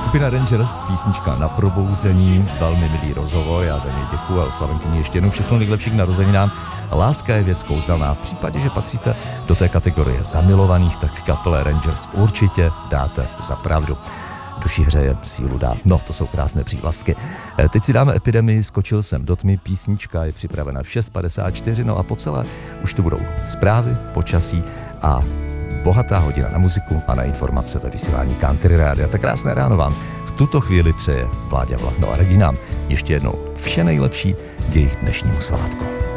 Skupina Rangers, písnička Na probouzení, velmi milý rozhovor, já za něj děkuju a oslavenkyni ještě jednou všechno nejlepší k narozeninám. Láska je věc kouzelná, v případě, že patříte do té kategorie zamilovaných, tak kapele Rangers určitě dáte za pravdu. Duši hřeje, sílu dá. No, to jsou krásné přívlastky. Teď si dáme Epidemii, Skočil jsem do tmy, písnička je připravena v 6:54, no a po celé už tu budou zprávy, počasí a bohatá hodina na muziku a na informace ve vysílání Country Rádia. Tak krásné ráno vám v tuto chvíli přeje Vláďa Vlach. No a radí nám ještě jednou vše nejlepší k jejich dnešnímu svátku.